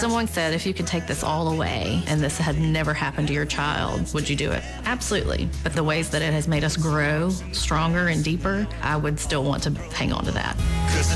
someone said, if you could take this all away and this had never happened to your child, would you do it? Absolutely. But the ways that it has made us grow stronger and deeper, I would still want to hang on to that.